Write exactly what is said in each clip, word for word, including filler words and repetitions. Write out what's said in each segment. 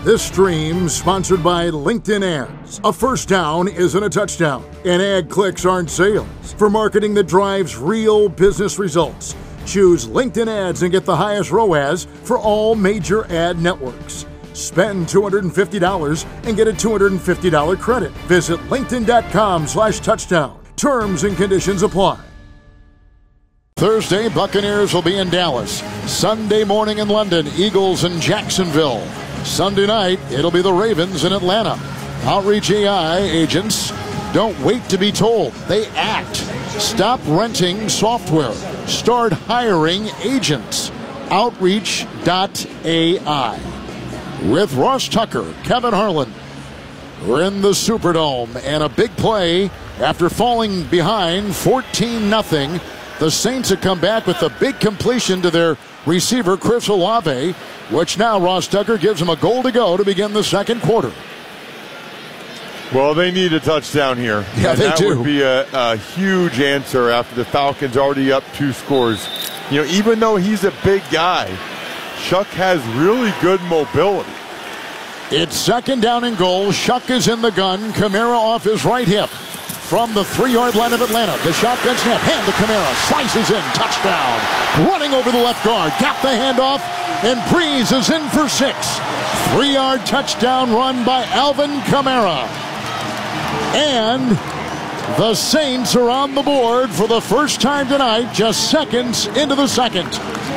This stream sponsored by LinkedIn Ads. A first down isn't a touchdown, and ad clicks aren't sales. For marketing that drives real business results, choose LinkedIn Ads and get the highest R O A S for all major ad networks. Spend two hundred fifty dollars and get a two hundred fifty dollars credit. Visit linkedin.com slash touchdown. Terms and conditions apply. Thursday, Buccaneers will be in Dallas. Sunday morning in London, Eagles in Jacksonville. Sunday night, it'll be the Ravens in Atlanta. Outreach A I agents don't wait to be told. They act. Stop renting software. Start hiring agents. Outreach dot A I. With Ross Tucker, Kevin Harlan. We're in the Superdome, and a big play after falling behind fourteen nothing. The Saints have come back with a big completion to their receiver, Chris Olave, which now Ross Tucker gives him a goal to go to begin the second quarter. Well, they need a touchdown here. Yeah, and they that do. That would be a, a huge answer after the Falcons already up two scores. You know, even though he's a big guy, Shuck has really good mobility. It's second down and goal. Shuck is in the gun. Kamara off his right hip. From the three-yard line of Atlanta, the shotgun snap, hand to Kamara, slices in, touchdown. Running over the left guard, got the handoff, and Breeze is in for six. Three-yard touchdown run by Alvin Kamara. And the Saints are on the board for the first time tonight, just seconds into the second.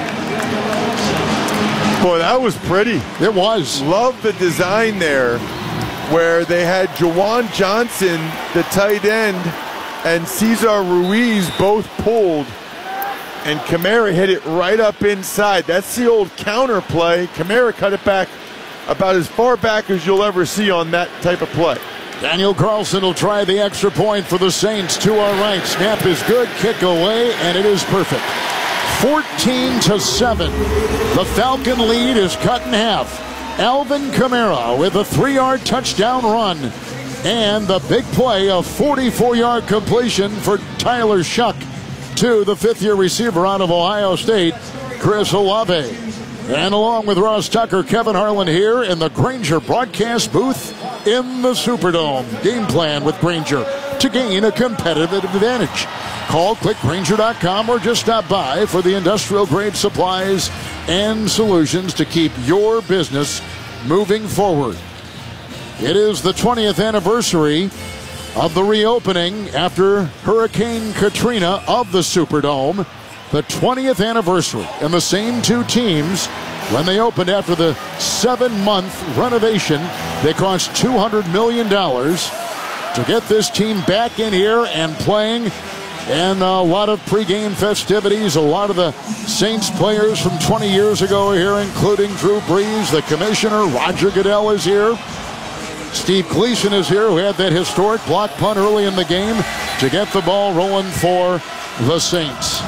Boy, that was pretty. It was. Love the design there, where they had Jawan Johnson, the tight end, and Cesar Ruiz both pulled, and Kamara hit it right up inside. That's the old counter play. Kamara cut it back about as far back as you'll ever see on that type of play. Daniel Carlson will try the extra point for the Saints to our right. Snap is good, kick away, and it is perfect. fourteen to seven. The Falcon lead is cut in half. Alvin Kamara with a three-yard touchdown run. And the big play, a forty-four-yard completion for Tyler Shuck to the fifth-year receiver out of Ohio State, Chris Olave. And along with Ross Tucker, Kevin Harlan here in the Grainger broadcast booth in the Superdome. Game plan with Grainger to gain a competitive advantage. Call click Grainger dot com or just stop by for the industrial-grade supplies and solutions to keep your business moving forward. It is the twentieth anniversary of the reopening after Hurricane Katrina of the Superdome. The twentieth anniversary, and the same two teams, when they opened after the seven-month renovation, they cost two hundred million dollars to get this team back in here and playing. And a lot of pregame festivities. A lot of the Saints players from twenty years ago are here, including Drew Brees. The commissioner, Roger Goodell, is here. Steve Gleason is here, who had that historic block punt early in the game to get the ball rolling for the Saints.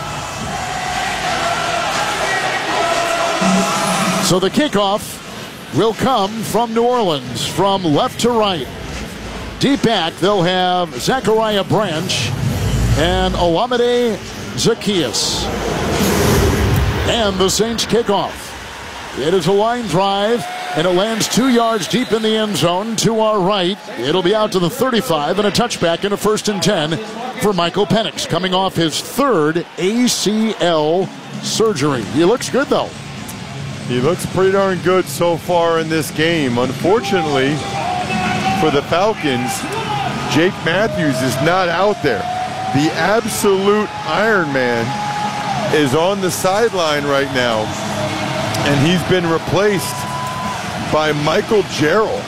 So the kickoff will come from New Orleans, from left to right. Deep back, they'll have Zachariah Branch and Olamide Zaccheaus. And the Saints kick off. It is a line drive, and it lands two yards deep in the end zone to our right. It'll be out to the thirty-five, and a touchback into first and ten for Michael Penix, coming off his third A C L surgery. He looks good, though. He looks pretty darn good so far in this game. Unfortunately for the Falcons, Jake Matthews is not out there. The absolute Iron Man is on the sideline right now, and he's been replaced by Michael Jarrell.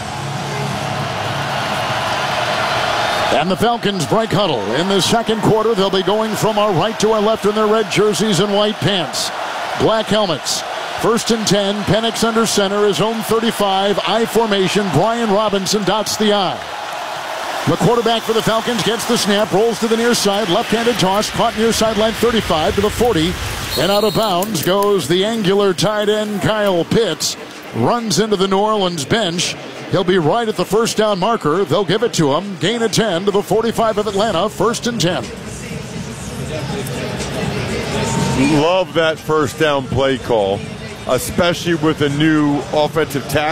And the Falcons break huddle. In the second quarter, they'll be going from our right to our left in their red jerseys and white pants. Black helmets. First and ten, Penix under center, his own thirty-five, I formation. Brian Robinson dots the I. The quarterback for the Falcons gets the snap, rolls to the near side, left-handed toss, caught near sideline thirty-five to the forty, and out of bounds goes the angular tight end Kyle Pitts. Runs into the New Orleans bench. He'll be right at the first down marker. They'll give it to him. Gain of ten to the forty-five of Atlanta, first and ten. Love that first down play call, especially with a new offensive tackle.